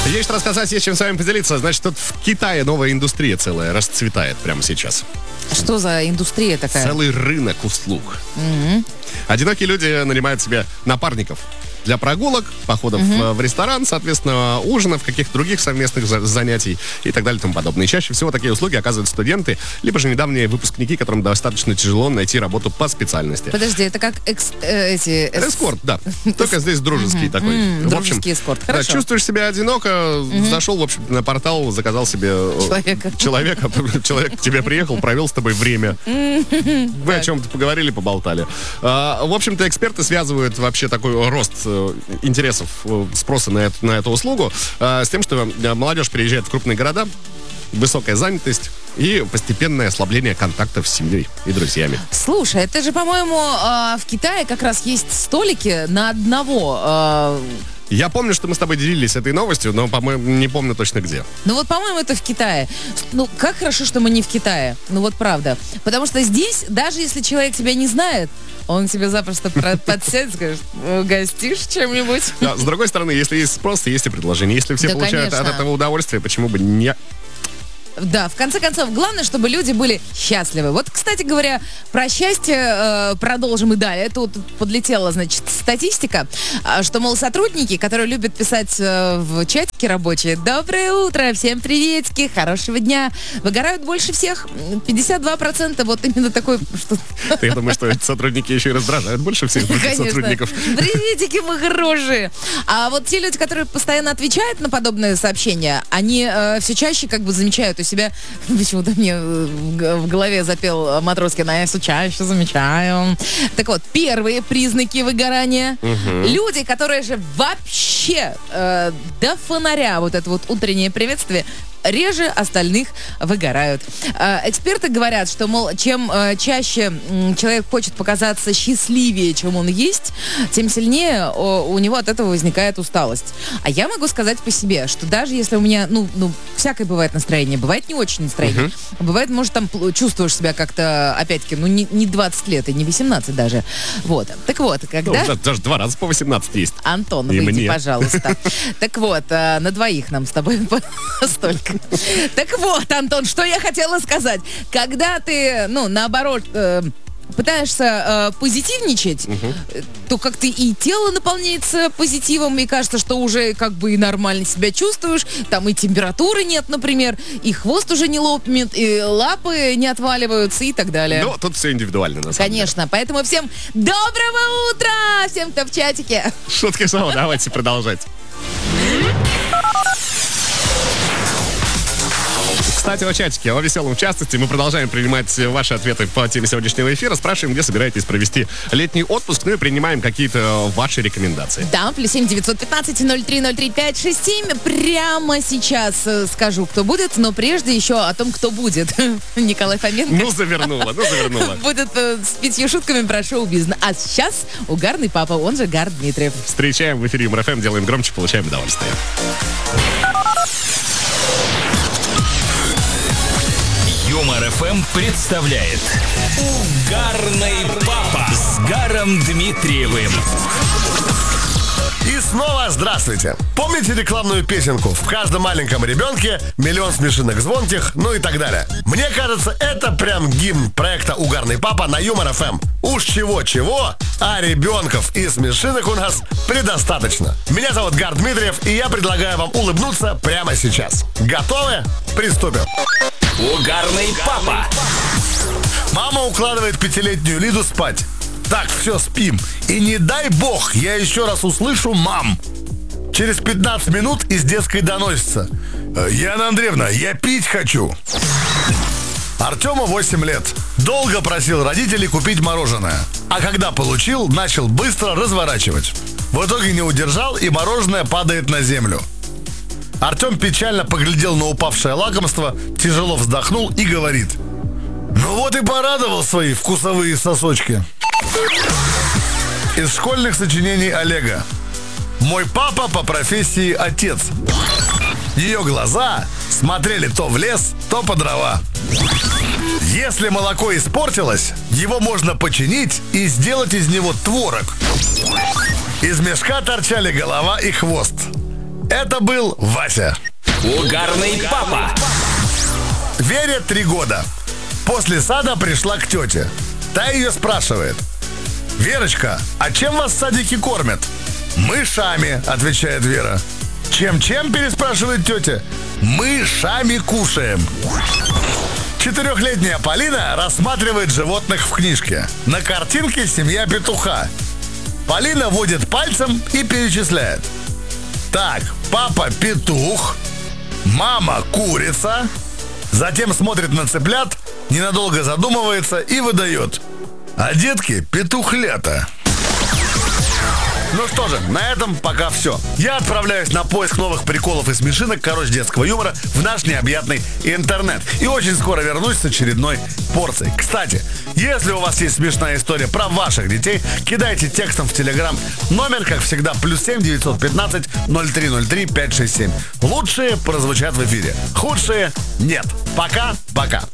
Есть что рассказать, есть чем с вами поделиться. Значит, тут в Китае новая индустрия целая расцветает прямо сейчас. Что за индустрия такая? Целый рынок услуг. Одинокие люди нанимают себе напарников для прогулок, походов в ресторан, соответственно, ужинов, каких-то других совместных занятий и так далее и тому подобное. И чаще всего такие услуги оказывают студенты, либо же недавние выпускники, которым достаточно тяжело найти работу по специальности. Подожди, это как эскорт, да. Только здесь дружеский такой. Дружеский эскорт, хорошо. Да, чувствуешь себя одиноко, зашел, в общем, на портал, заказал себе человека. Человек к тебе приехал, провел с тобой время. Вы о чем-то поговорили, поболтали. В общем-то, эксперты связывают вообще такой рост интересов, спроса на эту услугу с тем, что молодежь переезжает в крупные города, высокая занятость и постепенное ослабление контактов с семьей и друзьями. Слушай, это же, по-моему, в Китае как раз есть столики на одного. Я помню, что мы с тобой делились этой новостью, но, по-моему, не помню точно где. Ну вот, по-моему, это в Китае. Ну, как хорошо, что мы не в Китае. Ну вот правда. Потому что здесь, даже если человек тебя не знает, он тебе запросто подсядет, скажет, угостишь чем-нибудь? Да, с другой стороны, если есть спрос, есть и предложение. Если все получают от этого удовольствие, почему бы не... Да, в конце концов, главное, чтобы люди были счастливы. Вот, кстати говоря, про счастье продолжим и далее. Тут подлетела, значит, статистика, что, мол, сотрудники, которые любят писать в чатике рабочие «Доброе утро, всем приветики, хорошего дня», выгорают больше всех. 52% вот именно такой... Что... Ты думаешь, что эти сотрудники еще и раздражают больше всех других сотрудников? Приветики, мы хорошие. А вот те люди, которые постоянно отвечают на подобные сообщения, они все чаще как бы замечают у себя, почему-то мне в голове запел Матроскин, а я все чаще замечаю. Так вот, первые признаки выгорания. Люди, которые же вообще до фонаря вот это вот утреннее приветствие реже остальных выгорают. Эксперты говорят, что, мол, чем чаще человек хочет показаться счастливее, чем он есть, тем сильнее у него от этого возникает усталость. А я могу сказать по себе, что даже если у меня, всякое бывает настроение, бывает не очень настроение, бывает, может, там чувствуешь себя как-то, опять-таки, не 20 лет и не 18 даже. Вот. Так вот, когда... Даже 2 раза по 18 есть. Антон, выйди, пожалуйста. Так вот, на двоих нам с тобой столько. Так вот, Антон, что я хотела сказать. Когда ты, наоборот, пытаешься позитивничать, то как-то и тело наполняется позитивом, и кажется, что уже как бы и нормально себя чувствуешь, там и температуры нет, например, и хвост уже не лопнет, и лапы не отваливаются и так далее. Ну, тут все индивидуально, на самом деле. Конечно, поэтому всем доброго утра, всем, кто в чатике. Шутки снова, давайте продолжать. Кстати, о чатике, о веселом в частности. Мы продолжаем принимать ваши ответы по теме сегодняшнего эфира. Спрашиваем, где собираетесь провести летний отпуск, и принимаем какие-то ваши рекомендации. Да, +7 915 0303 567. Прямо сейчас скажу, кто будет, но прежде еще о том, кто будет. Николай Фоменко. Завернула. Будет с 5 шутками про шоу-бизнес. А сейчас угарный папа, он же Гар Дмитриев. Встречаем в эфире Юмор ФМ, делаем громче, получаем удовольствие. Юмор ФМ представляет Угарный папа с Гаром Дмитриевым. И снова здравствуйте. Помните рекламную песенку «В каждом маленьком ребенке миллион смешинок звонких», ну и так далее? Мне кажется, это прям гимн проекта «Угарный папа» на Юмор ФМ. Уж чего-чего, а ребенков и смешинок у нас предостаточно. Меня зовут Гар Дмитриев, и я предлагаю вам улыбнуться прямо сейчас. Готовы? Приступим. Угарный папа. Мама укладывает 5-летнюю Лиду спать. Так, все, спим. И не дай бог, я еще раз услышу «мам». Через 15 минут из детской доносится: «Яна Андреевна, я пить хочу». Артему 8 лет. Долго просил родителей купить мороженое. А когда получил, начал быстро разворачивать. В итоге не удержал, и мороженое падает на землю. Артем печально поглядел на упавшее лакомство, тяжело вздохнул и говорит: «Ну вот и порадовал свои вкусовые сосочки». Из школьных сочинений Олега. Мой папа по профессии отец. Ее глаза смотрели то в лес, то по дрова. Если молоко испортилось, его можно починить и сделать из него творог. Из мешка торчали голова и хвост. Это был Вася. Угарный папа. Вере 3 года. После сада пришла к тете. Та ее спрашивает: «Верочка, а чем вас в садике кормят?» «Мышами», отвечает Вера. «Чем-чем?» переспрашивает тетя. «Мышами кушаем». 4-летняя Полина рассматривает животных в книжке. На картинке семья петуха. Полина водит пальцем и перечисляет. Так, папа петух, мама курица. Затем смотрит на цыплят, ненадолго задумывается и выдает: «А детки петухлята». Ну что же, на этом пока все. Я отправляюсь на поиск новых приколов и смешинок, детского юмора в наш необъятный интернет. И очень скоро вернусь с очередной порцией. Кстати, если у вас есть смешная история про ваших детей, кидайте текстом в Телеграм. Номер, как всегда, +7 915 0303 567. Лучшие прозвучат в эфире, худшие нет. Пока-пока.